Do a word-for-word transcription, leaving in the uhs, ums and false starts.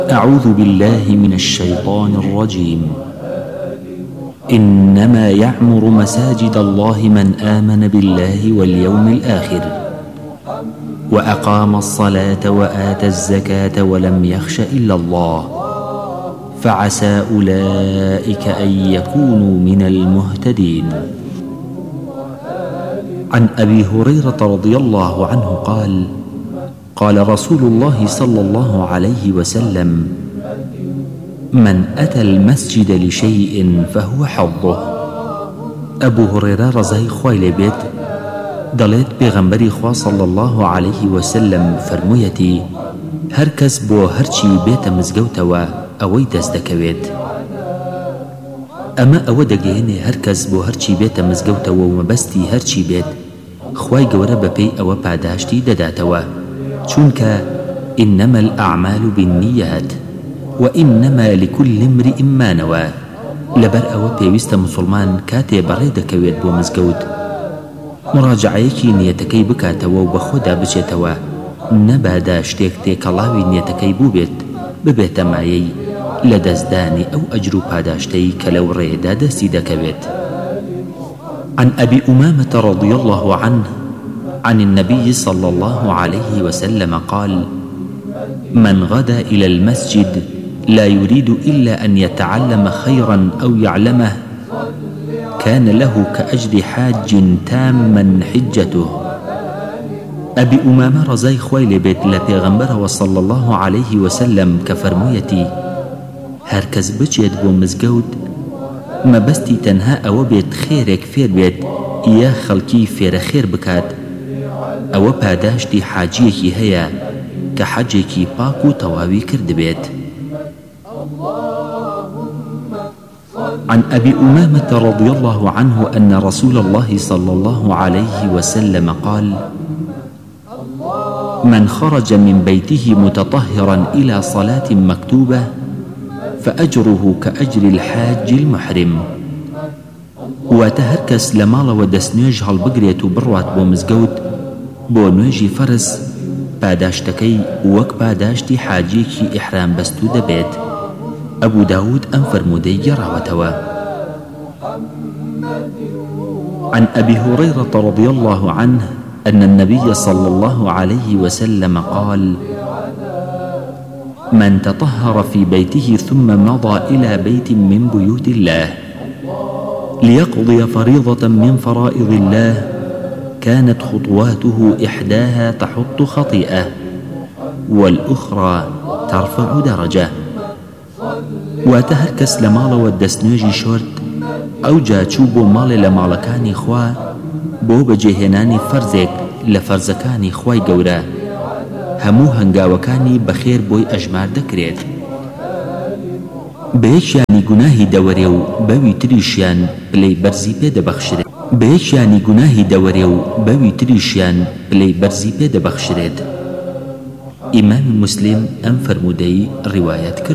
أعوذ بالله من الشيطان الرجيم. إنما يعمر مساجد الله من آمن بالله واليوم الآخر وأقام الصلاة وآتى الزكاة ولم يخش إلا الله فعسى أولئك أن يكونوا من المهتدين. عن أبي هريرة رضي الله عنه قال: قال رسول الله صلى الله عليه وسلم: من أتى المسجد لشيء فهو حظه. أبو هريرة رضي خوای بيت دەڵێت پێغەمبەری خوا صلى الله عليه وسلم فرموویەتی: هەر کەس بۆ هەرچی بێتە مزگەوتەوە ئەوەی دەست دەکەوێت. ئەمە ئەوە دەگەیەنێ هەر کەس بۆ هەرچی بێتە مزگەوتەوە و مەبەستی هەرچی بێت خوای گەورە بەپێی ئەوە پاداشتی دەداتەوە، چونکە إنما الأعمال بالنيات وإنما لكل امرئ ما نوى. لەبەر ئەوە پێویستە مسلمان کاتێ بەڕێ دەکەوێت بۆ مزگەوت مراجعەیەکی نیەتەکەی بکاتەوە و بەخۆدا بچێتەوە، نەبادا شتێک تێکەڵاوی نیەتەکەی بوو بێت ببێتە مایەی لە دەستدانی ئەو ئەجر و پاداشتەی کە لەو ڕێدا دەستی دەکەوێت. عن أبي أمامة رضي الله عنه عن النبي صلى الله عليه وسلم قال: من غدا إلى المسجد لا يريد إلا أن يتعلم خيرا أو يعلمه كان له كأجر حاج تاما حجته. أبي أمامة رضي خوای بيت لپیغمبر وصلى الله عليه وسلم كفرمويتي: هر کس بچێت بۆ مزگەوت مەبەستی تەنها ئەوە بێت خێرێک فێر بێت یا خەڵکی فێرە خێر بکات، ئەوە پاداشتی حاجیەکی هەیە کە حەجێکی پاک و تەواوی کرد بێت. عن أبي أمامة رضي الله عنه أن رسول الله صلى الله عليه وسلم قال: من خرج من بيته متطهرا إلى صلاة مكتوبة فأجره كأجر الحاج المحرم. واتهركس لمال ودسنيج هالبقرية بروات بومزقوت بۆ نوێژی فەرز پاداشتەکەی وەک پاداشتی حاجیەکی ئیحرام بەستوو دەبێت. ئەبوو داود ئەم فەرموودەی گێڕاوەتەوە. عن أبي هريرة رضي الله عنه أن النبي صلى الله عليه وسلم قال: من تطهر في بيته ثم مضى إلى بيت من بيوت الله ليقضي فريضة من فرائض الله كانت خطواته إحداها تحط خطيئة والأخرى ترفع درجة. واتهركس لمال ودسنوجي شورت أو جاچوو بۆ ماڵێ لە ماڵەکانی خوا بۆ بەجێهێنانی فەرزێک لە فەرزەکانی خوای گەورە، هەموو هەنگاوەکانی بەخێر بۆی ئەژمار دەکرێت. بە یەکیانی گوناهی دەوەرێ و بەوی تریشیان پلەی بەرزی پێدەبەخشرێت بە یەکیانی گوناهی دەوەرێ و بەوی تریشیان پلەی بەرزی پێدەبەخشرێت. ئیمامی موسلیم ئەم فەرموودەی ڕیوایەت کرد.